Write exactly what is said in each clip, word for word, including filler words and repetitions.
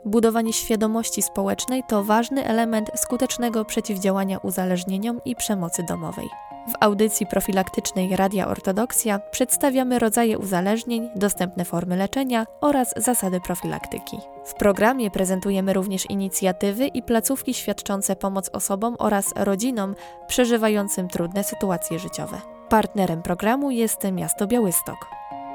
Budowanie świadomości społecznej to ważny element skutecznego przeciwdziałania uzależnieniom i przemocy domowej. W audycji profilaktycznej Radia Ortodoksja przedstawiamy rodzaje uzależnień, dostępne formy leczenia oraz zasady profilaktyki. W programie prezentujemy również inicjatywy i placówki świadczące pomoc osobom oraz rodzinom przeżywającym trudne sytuacje życiowe. Partnerem programu jest miasto Białystok.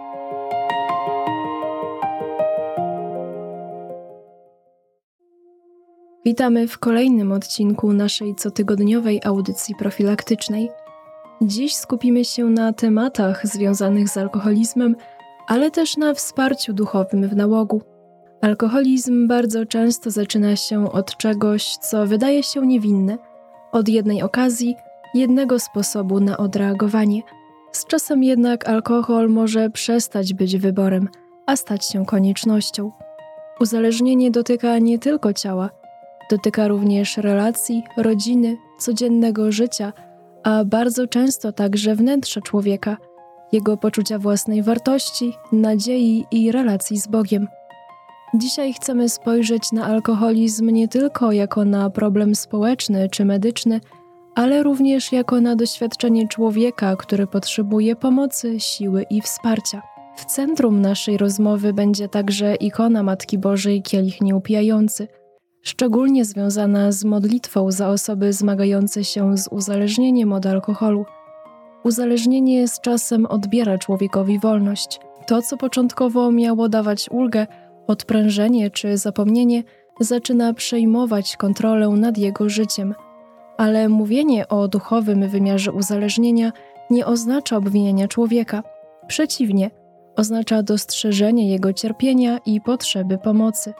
Witamy w kolejnym odcinku naszej cotygodniowej audycji profilaktycznej. Dziś skupimy się na tematach związanych z alkoholizmem, ale też na wsparciu duchowym w nałogu. Alkoholizm bardzo często zaczyna się od czegoś, co wydaje się niewinne, od jednej okazji, jednego sposobu na odreagowanie. Z czasem jednak alkohol może przestać być wyborem, a stać się koniecznością. Uzależnienie dotyka nie tylko ciała, dotyka również relacji, rodziny, codziennego życia, a bardzo często także wnętrza człowieka, jego poczucia własnej wartości, nadziei i relacji z Bogiem. Dzisiaj chcemy spojrzeć na alkoholizm nie tylko jako na problem społeczny czy medyczny, ale również jako na doświadczenie człowieka, który potrzebuje pomocy, siły i wsparcia. W centrum naszej rozmowy będzie także ikona Matki Bożej Kielich Nieupijający, szczególnie związana z modlitwą za osoby zmagające się z uzależnieniem od alkoholu. Uzależnienie z czasem odbiera człowiekowi wolność. To, co początkowo miało dawać ulgę, odprężenie czy zapomnienie, zaczyna przejmować kontrolę nad jego życiem. Ale mówienie o duchowym wymiarze uzależnienia nie oznacza obwiniania człowieka. Przeciwnie, oznacza dostrzeżenie jego cierpienia i potrzeby pomocy.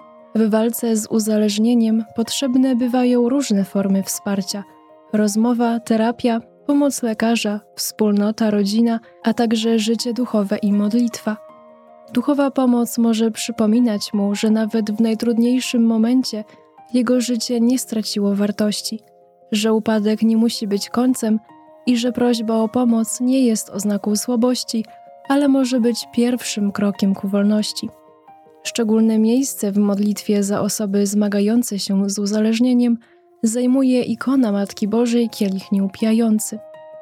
W walce z uzależnieniem potrzebne bywają różne formy wsparcia: rozmowa, terapia, pomoc lekarza, wspólnota, rodzina, a także życie duchowe i modlitwa. Duchowa pomoc może przypominać mu, że nawet w najtrudniejszym momencie jego życie nie straciło wartości, że upadek nie musi być końcem i że prośba o pomoc nie jest oznaką słabości, ale może być pierwszym krokiem ku wolności. Szczególne miejsce w modlitwie za osoby zmagające się z uzależnieniem zajmuje ikona Matki Bożej Kielich Nieupijający.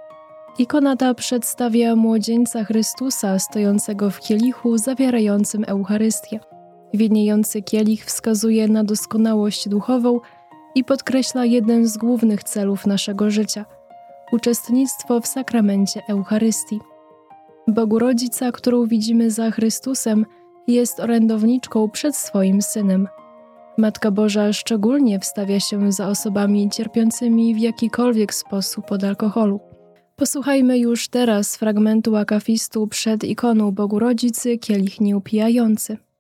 Ikona ta przedstawia młodzieńca Chrystusa stojącego w kielichu zawierającym Eucharystię. Widniejący kielich wskazuje na doskonałość duchową i podkreśla jeden z głównych celów naszego życia – uczestnictwo w sakramencie Eucharystii. Bogu Rodzica, którą widzimy za Chrystusem, jest orędowniczką przed swoim Synem. Matka Boża szczególnie wstawia się za osobami cierpiącymi w jakikolwiek sposób od alkoholu. Posłuchajmy już teraz fragmentu akafistu przed ikoną Bogu Rodzicy Kielich Nieupijający.